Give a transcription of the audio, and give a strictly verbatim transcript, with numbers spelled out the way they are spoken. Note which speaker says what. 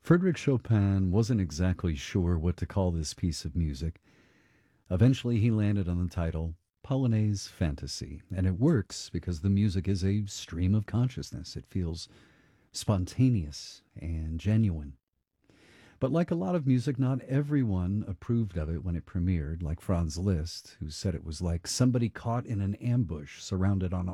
Speaker 1: Frédéric Chopin wasn't exactly sure what to call this piece of music. Eventually, he landed on the title Polonaise Fantasy, and it works because the music is a stream of consciousness. It feels spontaneous and genuine. But like a lot of music, not everyone approved of it when it premiered, like Franz Liszt, who said it was like somebody caught in an ambush surrounded on